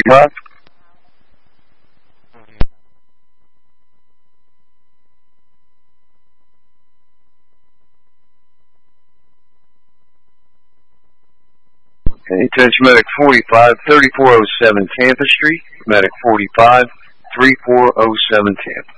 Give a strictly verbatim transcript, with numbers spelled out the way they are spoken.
forty-five. Okay, attention Medic forty-five, thirty-four oh seven Tampa Street. Medic forty-five, thirty-four oh seven Tampa.